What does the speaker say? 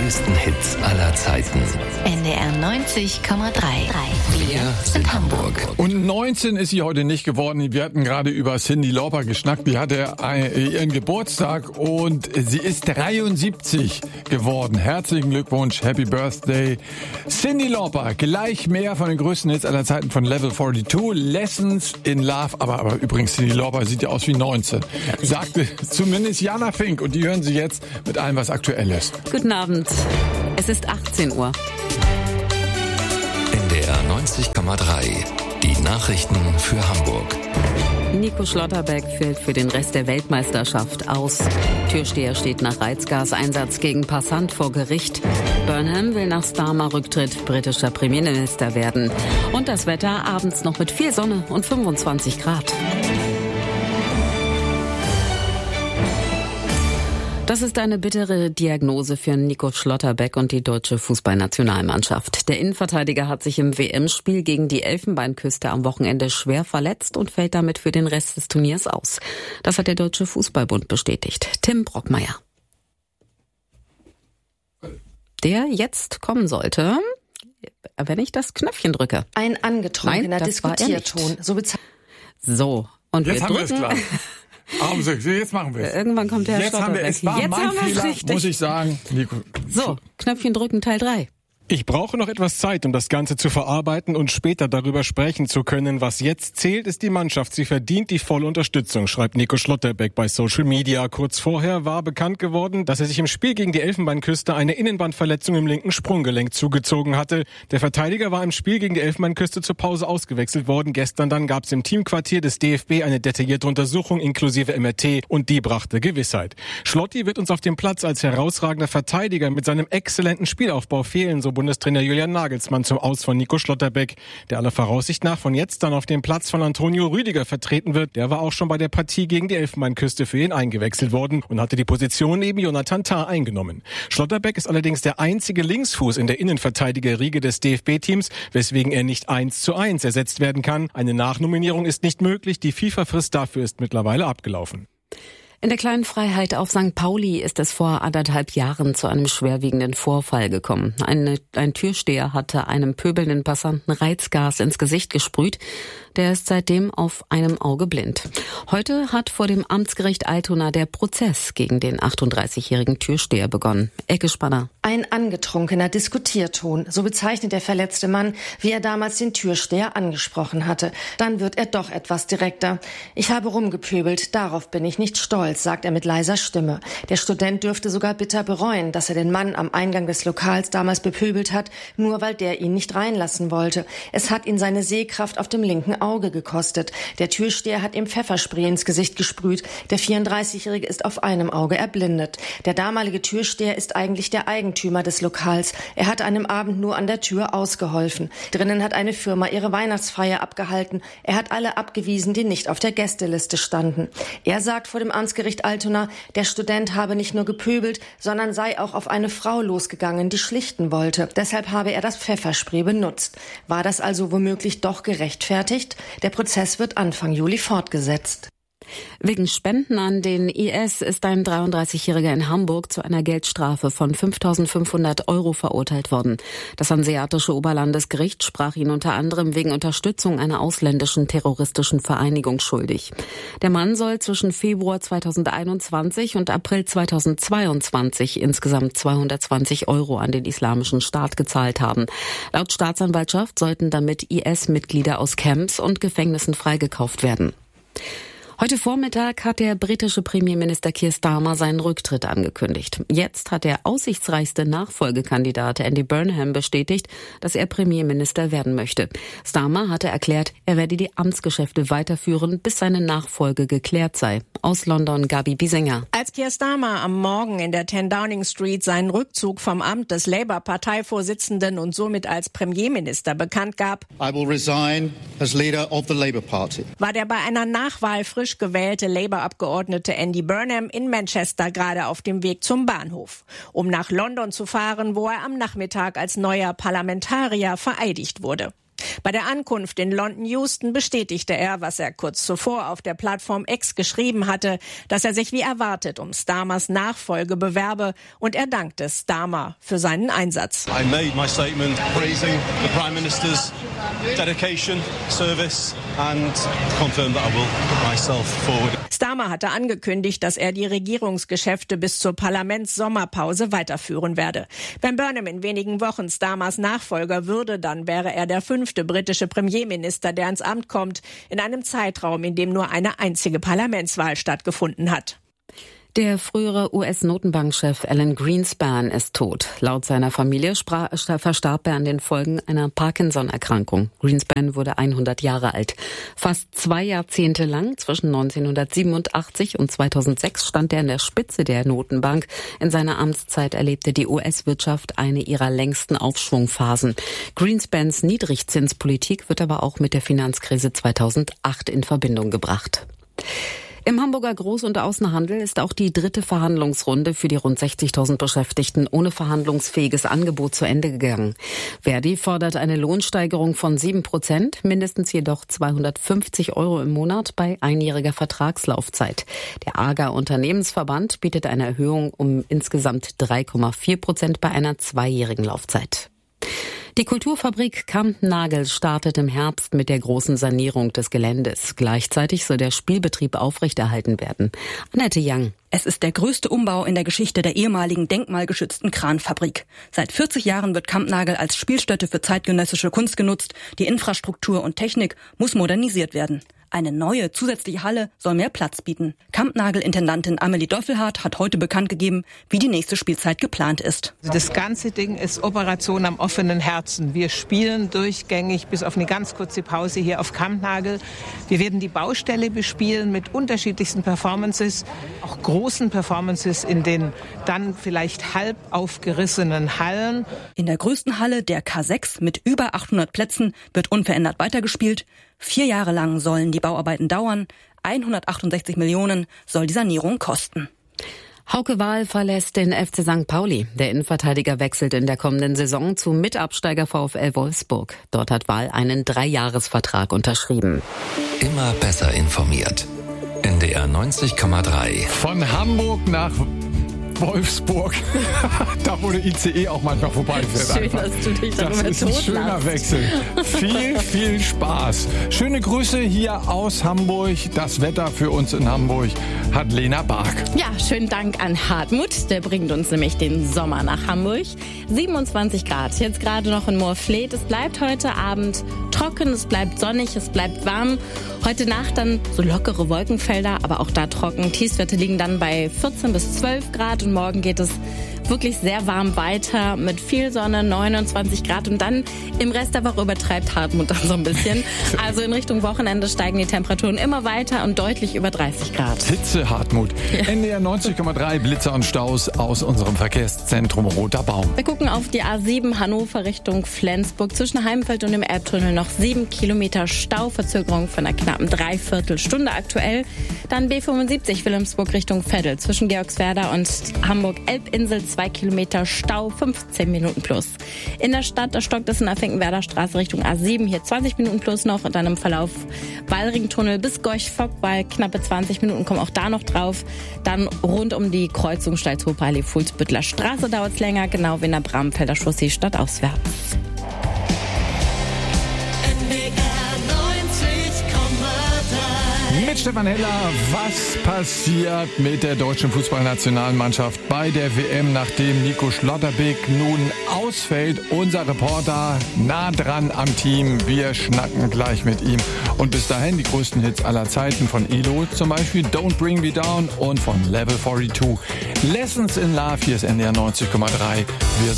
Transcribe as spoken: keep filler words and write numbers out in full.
größten Hits aller Zeiten. N D R neunzig Komma drei. Wir sind Hamburg. Und neunzehn ist sie heute nicht geworden. Wir hatten gerade über Cyndi Lauper geschnackt. Die hatte ihren Geburtstag und sie ist dreiundsiebzig geworden. Herzlichen Glückwunsch, Happy Birthday. Cyndi Lauper, gleich mehr von den größten Hits aller Zeiten von Level zweiundvierzig. Lessons in Love. Aber, aber übrigens, Cyndi Lauper sieht ja aus wie neunzehn. Sagte zumindest Jana Fink. Und die hören Sie jetzt mit allem, was aktuell ist. Guten Abend. Es ist achtzehn Uhr. N D R neunzig Komma drei. Die Nachrichten für Hamburg. Nico Schlotterbeck fällt für den Rest der Weltmeisterschaft aus. Türsteher steht nach Reizgaseinsatz gegen Passant vor Gericht. Burnham will nach Starmer-Rücktritt britischer Premierminister werden. Und das Wetter abends noch mit viel Sonne und fünfundzwanzig Grad. Das ist eine bittere Diagnose für Nico Schlotterbeck und die deutsche Fußballnationalmannschaft. Der Innenverteidiger hat sich im W M-Spiel gegen die Elfenbeinküste am Wochenende schwer verletzt und fällt damit für den Rest des Turniers aus. Das hat der Deutsche Fußballbund bestätigt. Tim Brockmeier. Der jetzt kommen sollte, wenn ich das Knöpfchen drücke. Ein angetrunkener Nein, Diskutierton. So, so, und jetzt wir haben drücken. wir es klar. Jetzt machen wir es. Irgendwann kommt der Jetzt haben wir es. War Jetzt mein haben wir es Fehler, richtig. muss ich sagen. Nico. So, Knöpfchen drücken, Teil drei. Ich brauche noch etwas Zeit, um das Ganze zu verarbeiten und später darüber sprechen zu können. Was jetzt zählt, ist die Mannschaft. Sie verdient die volle Unterstützung, schreibt Nico Schlotterbeck bei Social Media. Kurz vorher war bekannt geworden, dass er sich im Spiel gegen die Elfenbeinküste eine Innenbandverletzung im linken Sprunggelenk zugezogen hatte. Der Verteidiger war im Spiel gegen die Elfenbeinküste zur Pause ausgewechselt worden. Gestern dann gab es im Teamquartier des D F B eine detaillierte Untersuchung inklusive M R T und die brachte Gewissheit. Schlotti wird uns auf dem Platz als herausragender Verteidiger mit seinem exzellenten Spielaufbau fehlen, so Bundestrainer Julian Nagelsmann zum Aus von Nico Schlotterbeck, der aller Voraussicht nach von jetzt dann auf dem Platz von Antonio Rüdiger vertreten wird. Der war auch schon bei der Partie gegen die Elfenbeinküste für ihn eingewechselt worden und hatte die Position neben Jonathan Tah eingenommen. Schlotterbeck ist allerdings der einzige Linksfuß in der Innenverteidigerriege des D F B-Teams, weswegen er nicht eins zu eins ersetzt werden kann. Eine Nachnominierung ist nicht möglich, die FIFA-Frist dafür ist mittlerweile abgelaufen. In der kleinen Freiheit auf Sankt Pauli ist es vor anderthalb Jahren zu einem schwerwiegenden Vorfall gekommen. Eine, ein Türsteher hatte einem pöbelnden Passanten Reizgas ins Gesicht gesprüht. Der ist seitdem auf einem Auge blind. Heute hat vor dem Amtsgericht Altona der Prozess gegen den achtunddreißigjährigen Türsteher begonnen. Ecke Spanner. Ein angetrunkener Diskutierton. So bezeichnet der verletzte Mann, wie er damals den Türsteher angesprochen hatte. Dann wird er doch etwas direkter. Ich habe rumgepöbelt, darauf bin ich nicht stolz, sagt er mit leiser Stimme. Der Student dürfte sogar bitter bereuen, dass er den Mann am Eingang des Lokals damals bepöbelt hat, nur weil der ihn nicht reinlassen wollte. Es hat ihn seine Sehkraft auf dem linken Auge gekostet. Der Türsteher hat ihm Pfefferspray ins Gesicht gesprüht. Der vierunddreißigjährige ist auf einem Auge erblindet. Der damalige Türsteher ist eigentlich der Eigentümer des Lokals. Er hat an dem Abend nur an der Tür ausgeholfen. Drinnen hat eine Firma ihre Weihnachtsfeier abgehalten. Er hat alle abgewiesen, die nicht auf der Gästeliste standen. Er sagt vor dem Amtsgericht Altona, der Student habe nicht nur gepöbelt, sondern sei auch auf eine Frau losgegangen, die schlichten wollte. Deshalb habe er das Pfefferspray benutzt. War das also womöglich doch gerechtfertigt? Der Prozess wird Anfang Juli fortgesetzt. Wegen Spenden an den I S ist ein dreiunddreißigjähriger in Hamburg zu einer Geldstrafe von fünftausendfünfhundert Euro verurteilt worden. Das Hanseatische Oberlandesgericht sprach ihn unter anderem wegen Unterstützung einer ausländischen terroristischen Vereinigung schuldig. Der Mann soll zwischen Februar zweitausendeinundzwanzig und April zweitausendzweiundzwanzig insgesamt zweihundertzwanzig Euro an den Islamischen Staat gezahlt haben. Laut Staatsanwaltschaft sollten damit I S-Mitglieder aus Camps und Gefängnissen freigekauft werden. Heute Vormittag hat der britische Premierminister Keir Starmer seinen Rücktritt angekündigt. Jetzt hat der aussichtsreichste Nachfolgekandidat Andy Burnham bestätigt, dass er Premierminister werden möchte. Starmer hatte erklärt, er werde die Amtsgeschäfte weiterführen, bis seine Nachfolge geklärt sei. Aus London, Gabi Biesinger. Als Keir Starmer am Morgen in der ten Downing Street seinen Rückzug vom Amt des Labour-Parteivorsitzenden und somit als Premierminister bekannt gab, I will resign as leader of the Labour Party, war der bei einer Nachwahl frisch gewählte Labour-Abgeordnete Andy Burnham in Manchester gerade auf dem Weg zum Bahnhof, um nach London zu fahren, wo er am Nachmittag als neuer Parlamentarier vereidigt wurde. Bei der Ankunft in London Euston bestätigte er, was er kurz zuvor auf der Plattform X geschrieben hatte, dass er sich wie erwartet um Starmers Nachfolge bewerbe, und er dankte Starmer für seinen Einsatz. I made my statement praising the Prime Minister's dedication, service and confirmed that I will put myself forward. Starmer hatte angekündigt, dass er die Regierungsgeschäfte bis zur Parlaments-Sommerpause weiterführen werde. Wenn Burnham in wenigen Wochen Starmers Nachfolger würde, dann wäre er der fünfte britische Premierminister, der ins Amt kommt, in einem Zeitraum, in dem nur eine einzige Parlamentswahl stattgefunden hat. Der frühere U S-Notenbankchef Alan Greenspan ist tot. Laut seiner Familie sprach, verstarb er an den Folgen einer Parkinson-Erkrankung. Greenspan wurde hundert Jahre alt. Fast zwei Jahrzehnte lang, zwischen neunzehnhundertsiebenundachtzig und zweitausendsechs, stand er an der Spitze der Notenbank. In seiner Amtszeit erlebte die U S-Wirtschaft eine ihrer längsten Aufschwungphasen. Greenspans Niedrigzinspolitik wird aber auch mit der Finanzkrise zweitausendacht in Verbindung gebracht. Im Hamburger Groß- und Außenhandel ist auch die dritte Verhandlungsrunde für die rund sechzigtausend Beschäftigten ohne verhandlungsfähiges Angebot zu Ende gegangen. Verdi fordert eine Lohnsteigerung von sieben Prozent, mindestens jedoch zweihundertfünfzig Euro im Monat bei einjähriger Vertragslaufzeit. Der A G A-Unternehmensverband bietet eine Erhöhung um insgesamt drei Komma vier Prozent bei einer zweijährigen Laufzeit. Die Kulturfabrik Kampnagel startet im Herbst mit der großen Sanierung des Geländes. Gleichzeitig soll der Spielbetrieb aufrechterhalten werden. Annette Young. Es ist der größte Umbau in der Geschichte der ehemaligen denkmalgeschützten Kranfabrik. Seit vierzig Jahren wird Kampnagel als Spielstätte für zeitgenössische Kunst genutzt. Die Infrastruktur und Technik muss modernisiert werden. Eine neue zusätzliche Halle soll mehr Platz bieten. Kampnagel-Intendantin Amelie Doffelhardt hat heute bekannt gegeben, wie die nächste Spielzeit geplant ist. Das ganze Ding ist Operation am offenen Herzen. Wir spielen durchgängig bis auf eine ganz kurze Pause hier auf Kampnagel. Wir werden die Baustelle bespielen mit unterschiedlichsten Performances, auch großen Performances in den dann vielleicht halb aufgerissenen Hallen. In der größten Halle, der K sechs, mit über achthundert Plätzen, wird unverändert weitergespielt. Vier Jahre lang sollen die Bauarbeiten dauern. hundertachtundsechzig Millionen soll die Sanierung kosten. Hauke Wahl verlässt den F C Sankt Pauli. Der Innenverteidiger wechselt in der kommenden Saison zum Mitabsteiger VfL Wolfsburg. Dort hat Wahl einen Dreijahresvertrag unterschrieben. Immer besser informiert. N D R neunzig Komma drei. Von Hamburg nach Wolfsburg. Da, wo der I C E auch manchmal vorbeifährt. Schön, einfach. Dass du dich darüber Das ist ein schöner Wechsel. Viel, viel Spaß. Schöne Grüße hier aus Hamburg. Das Wetter für uns in Hamburg hat Lena Bark. Ja, schönen Dank an Hartmut. Der bringt uns nämlich den Sommer nach Hamburg. siebenundzwanzig Grad. Jetzt gerade noch in Moorfleet. Es bleibt heute Abend trocken, es bleibt sonnig, es bleibt warm. Heute Nacht dann so lockere Wolkenfelder, aber auch da trocken. Tiefstwerte liegen dann bei vierzehn bis zwölf Grad. Und morgen geht es wirklich sehr warm weiter mit viel Sonne, neunundzwanzig Grad. Und dann im Rest der Woche übertreibt Hartmut dann so ein bisschen. Also in Richtung Wochenende steigen die Temperaturen immer weiter und deutlich über dreißig Grad. Hitze, Hartmut. Ja. N D R neunzig Komma drei, Blitzer und Staus aus unserem Verkehrszentrum Roter Baum. Wir gucken auf die A sieben Hannover Richtung Flensburg. Zwischen Heimfeld und dem Elbtunnel noch sieben Kilometer Stau. Verzögerung von einer knappen Dreiviertelstunde aktuell. Dann B fünfundsiebzig Wilhelmsburg Richtung Veddel. Zwischen Georgswerda und Hamburg-Elbinsel zwei Kilometer Stau, fünfzehn Minuten plus. In der Stadt, da stockt es in der Finkenwerder Straße Richtung A sieben, hier zwanzig Minuten plus noch und dann im Verlauf Wallringtunnel bis Gorch-Fock, knappe zwanzig Minuten kommen auch da noch drauf. Dann rund um die Kreuzung Stalzhofer-Allee, Fuhlsbüttler Straße dauert es länger, genau wie in der Bramfelder Chaussee stadtauswärts. Mit Stefan Heller, was passiert mit der deutschen Fußballnationalmannschaft bei der W M, nachdem Nico Schlotterbeck nun ausfällt? Unser Reporter nah dran am Team. Wir schnacken gleich mit ihm. Und bis dahin die größten Hits aller Zeiten von Elo, zum Beispiel Don't Bring Me Down und von Level zweiundvierzig. Lessons in Love, hier ist N D R neunzig Komma drei. Wir